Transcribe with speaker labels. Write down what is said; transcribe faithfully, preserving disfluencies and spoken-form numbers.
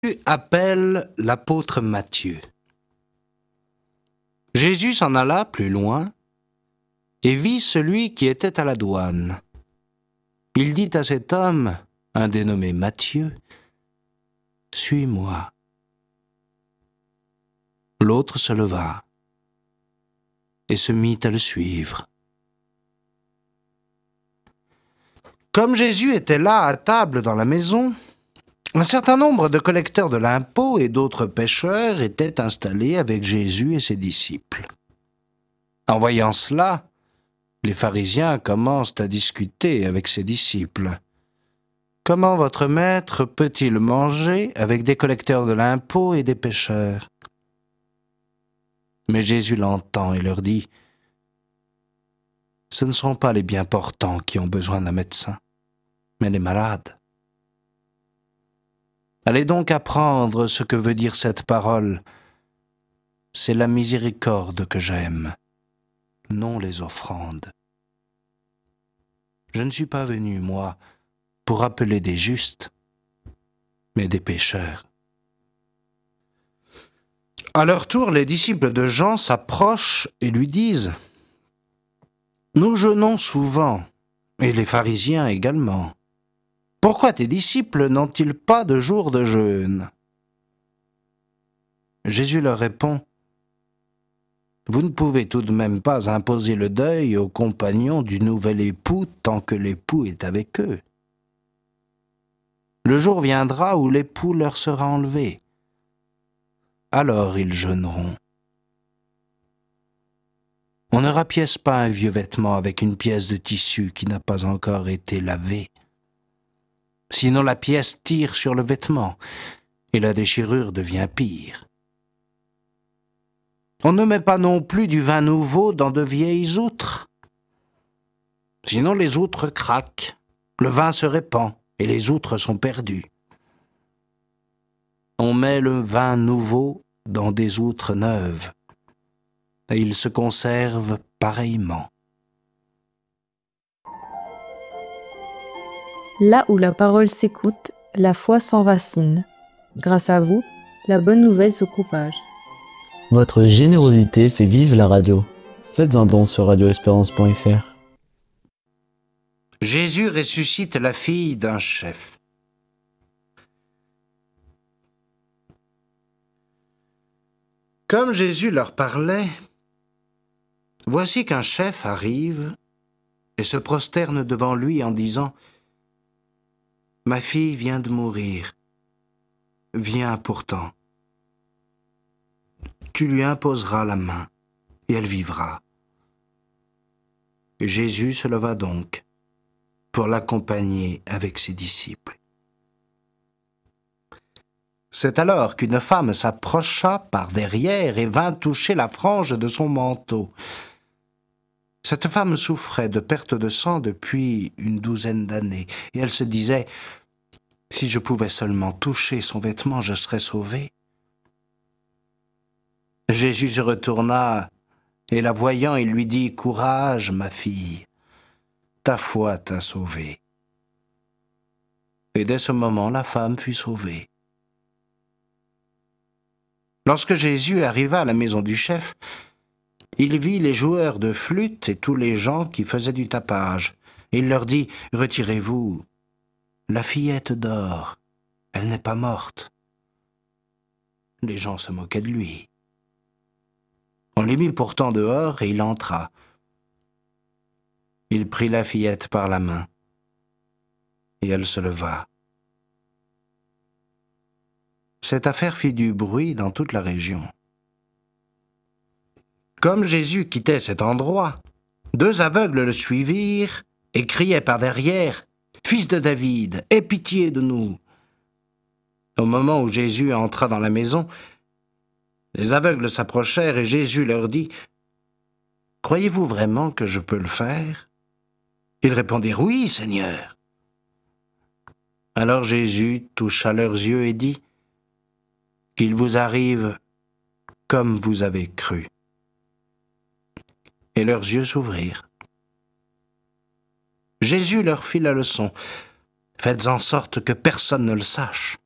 Speaker 1: Appelle l'apôtre Matthieu. Jésus s'en alla plus loin et vit celui qui était à la douane. Il dit à cet homme, un dénommé Matthieu, « Suis-moi ». L'autre se leva et se mit à le suivre. Comme Jésus était là à table dans la maison, un certain nombre de collecteurs de l'impôt et d'autres pêcheurs étaient installés avec Jésus et ses disciples. En voyant cela, les pharisiens commencent à discuter avec ses disciples. « Comment votre maître peut-il manger avec des collecteurs de l'impôt et des pêcheurs ?» Mais Jésus l'entend et leur dit « Ce ne sont pas les bien portants qui ont besoin d'un médecin, mais les malades. Allez donc apprendre ce que veut dire cette parole. C'est la miséricorde que j'aime, non les offrandes. Je ne suis pas venu, moi, pour appeler des justes, mais des pécheurs. » À leur tour, les disciples de Jean s'approchent et lui disent « Nous jeûnons souvent, et les pharisiens également. Pourquoi tes disciples n'ont-ils pas de jour de jeûne ?» Jésus leur répond « Vous ne pouvez tout de même pas imposer le deuil aux compagnons du nouvel époux tant que l'époux est avec eux. Le jour viendra où l'époux leur sera enlevé. Alors ils jeûneront. On ne rapièce pas un vieux vêtement avec une pièce de tissu qui n'a pas encore été lavée. Sinon la pièce tire sur le vêtement et la déchirure devient pire. On ne met pas non plus du vin nouveau dans de vieilles outres. Sinon les outres craquent, le vin se répand et les outres sont perdues. On met le vin nouveau dans des outres neuves et il se conserve pareillement. »
Speaker 2: Là où la parole s'écoute, la foi s'enracine. Grâce à vous, la bonne nouvelle se propage.
Speaker 3: Votre générosité fait vivre la radio. Faites un don sur radio espérance point f r.
Speaker 1: Jésus ressuscite la fille d'un chef. Comme Jésus leur parlait, voici qu'un chef arrive et se prosterne devant lui en disant « Ma fille vient de mourir. Viens pourtant. Tu lui imposeras la main et elle vivra. » Jésus se leva donc pour l'accompagner avec ses disciples. C'est alors qu'une femme s'approcha par derrière et vint toucher la frange de son manteau. Cette femme souffrait de perte de sang depuis une douzaine d'années, et elle se disait « Si je pouvais seulement toucher son vêtement, je serais sauvée. » Jésus se retourna, et la voyant, il lui dit « Courage, ma fille, ta foi t'a sauvée. » Et dès ce moment, la femme fut sauvée. Lorsque Jésus arriva à la maison du chef, il vit les joueurs de flûte et tous les gens qui faisaient du tapage. Il leur dit « Retirez-vous, la fillette dort, elle n'est pas morte. » Les gens se moquaient de lui. On l'y mit pourtant dehors et il entra. Il prit la fillette par la main et elle se leva. Cette affaire fit du bruit dans toute la région. Comme Jésus quittait cet endroit, deux aveugles le suivirent et criaient par derrière « Fils de David, aie pitié de nous !» Au moment où Jésus entra dans la maison, les aveugles s'approchèrent et Jésus leur dit « Croyez-vous vraiment que je peux le faire ?» Ils répondirent « Oui, Seigneur !» Alors Jésus toucha leurs yeux et dit « Qu'il vous arrive comme vous avez cru. » Et leurs yeux s'ouvrirent. Jésus leur fit la leçon. « Faites en sorte que personne ne le sache.